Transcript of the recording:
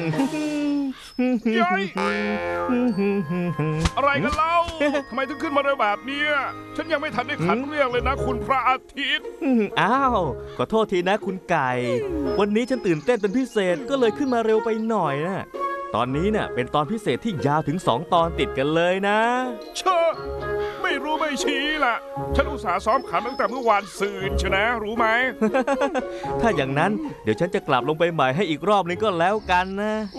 ยัยอะไรกันเล่าทำไมถึงขึ้นมาเร็วแบบนี้ฉันยังไม่ทันได้ขันเรียกเลยนะคุณพระอาทิตย์อ้าวขอโทษทีนะคุณไก่วันนี้ฉันตื่นเต้นเป็นพิเศษก็เลยขึ้นมาเร็วไปหน่อยนะตอนนี้เนี่ยเป็นตอนพิเศษที่ยาวถึง2 ตอนติดกันเลยนะเชอะไม่รู้ไม่ชี้ล่ะฉันอุตส่าห์ซ้อมขันตั้งแต่เมื่อวานซืนชนะรู้ไหมถ้าอย่างนั้นเดี๋ยวฉันจะกลับลงไปใหม่ให้อีกรอบนึงก็แล้วกันนะ